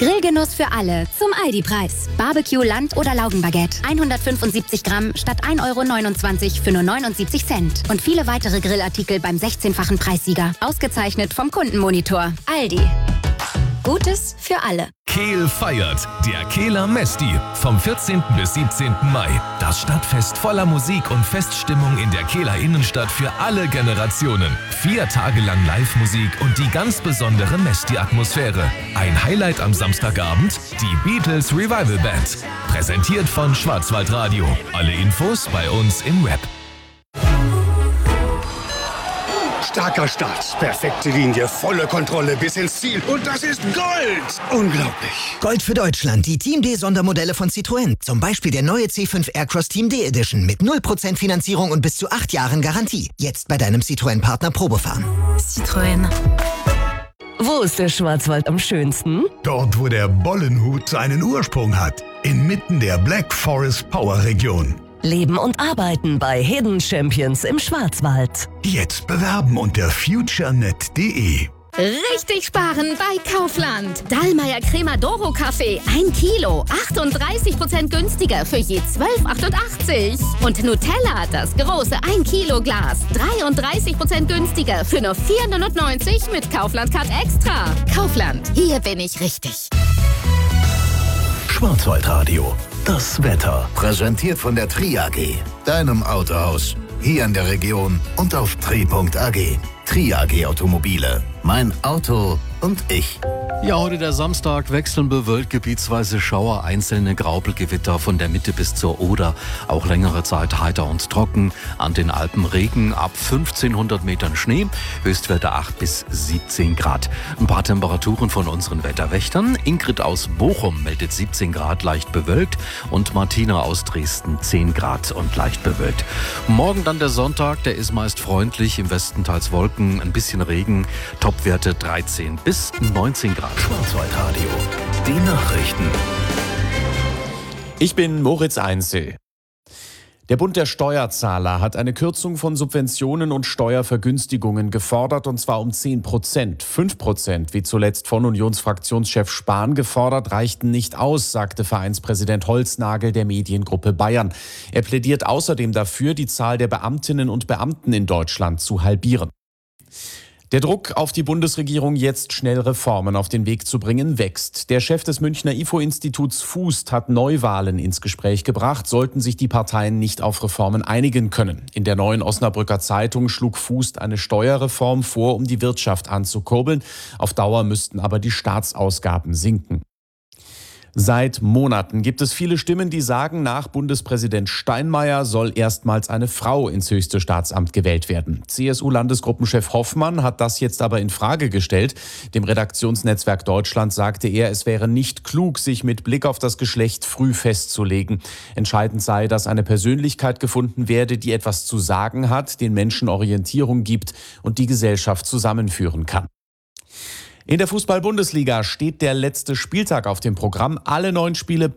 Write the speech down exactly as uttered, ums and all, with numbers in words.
Grillgenuss für alle zum Aldi-Preis. Barbecue, Land- oder Laugenbaguette. hundertfünfundsiebzig Gramm statt ein Euro neunundzwanzig für nur neunundsiebzig Cent. Und viele weitere Grillartikel beim sechzehnfachen Preissieger. Ausgezeichnet vom Kundenmonitor. Aldi. Gutes für alle. Kehl feiert. Der Kehler Mesti. Vom vierzehnten bis siebzehnten Mai. Das Stadtfest voller Musik und Feststimmung in der Kehler Innenstadt für alle Generationen. Vier Tage lang Live-Musik und die ganz besondere Mesti-Atmosphäre. Ein Highlight am Samstagabend, die Beatles Revival Band. Präsentiert von Schwarzwaldradio. Alle Infos bei uns im Web. Starker Start, perfekte Linie, volle Kontrolle bis ins Ziel. Und das ist Gold! Unglaublich. Gold für Deutschland, die Team D-Sondermodelle von Citroën. Zum Beispiel der neue C fünf Aircross Team D Edition mit null Prozent Finanzierung und bis zu acht Jahren Garantie. Jetzt bei deinem Citroën-Partner Probefahren. Citroën. Wo ist der Schwarzwald am schönsten? Dort, wo der Bollenhut seinen Ursprung hat. Inmitten der Black Forest Power Region. Leben und arbeiten bei Hidden Champions im Schwarzwald. Jetzt bewerben unter futurenet punkt de. Richtig sparen bei Kaufland. Dallmayr Crema Doro Kaffee, ein Kilo, achtunddreißig Prozent günstiger für je zwölf achtundachtzig. Und Nutella, das große ein Kilo Glas, dreiunddreißig Prozent günstiger für nur vier neunundneunzig mit Kaufland Card Extra. Kaufland, hier bin ich richtig. Schwarzwaldradio. Das Wetter. Präsentiert von der Tri A G. Deinem Autohaus. Hier in der Region und auf tri punkt a g. Tri A G Automobile. Mein Auto und ich. Ja, heute der Samstag, wechseln bewölkt, gebietsweise Schauer, einzelne Graupelgewitter von der Mitte bis zur Oder. Auch längere Zeit heiter und trocken. An den Alpen Regen, ab fünfzehnhundert Metern Schnee. Höchstwerte acht bis siebzehn Grad. Ein paar Temperaturen von unseren Wetterwächtern. Ingrid aus Bochum meldet siebzehn Grad, leicht bewölkt. Und Martina aus Dresden zehn Grad und leicht bewölkt. Morgen dann der Sonntag, der ist meist freundlich. Im Westen teils Wolken, ein bisschen Regen. Topwerte dreizehn bis neunzehn Grad. Schwarzwaldradio. Die Nachrichten. Ich bin Moritz Einzel. Der Bund der Steuerzahler hat eine Kürzung von Subventionen und Steuervergünstigungen gefordert, und zwar um zehn Prozent. fünf Prozent, wie zuletzt von Unionsfraktionschef Spahn gefordert, reichten nicht aus, sagte Vereinspräsident Holznagel der Mediengruppe Bayern. Er plädiert außerdem dafür, die Zahl der Beamtinnen und Beamten in Deutschland zu halbieren. Der Druck auf die Bundesregierung, jetzt schnell Reformen auf den Weg zu bringen, wächst. Der Chef des Münchner I F O-Instituts Fußt hat Neuwahlen ins Gespräch gebracht, sollten sich die Parteien nicht auf Reformen einigen können. In der Neuen Osnabrücker Zeitung schlug Fußt eine Steuerreform vor, um die Wirtschaft anzukurbeln. Auf Dauer müssten aber die Staatsausgaben sinken. Seit Monaten gibt es viele Stimmen, die sagen, nach Bundespräsident Steinmeier soll erstmals eine Frau ins höchste Staatsamt gewählt werden. C S U-Landesgruppenchef Hoffmann hat das jetzt aber in Frage gestellt. Dem Redaktionsnetzwerk Deutschland sagte er, es wäre nicht klug, sich mit Blick auf das Geschlecht früh festzulegen. Entscheidend sei, dass eine Persönlichkeit gefunden werde, die etwas zu sagen hat, den Menschen Orientierung gibt und die Gesellschaft zusammenführen kann. In der Fußball-Bundesliga steht der letzte Spieltag auf dem Programm. Alle neun Spiele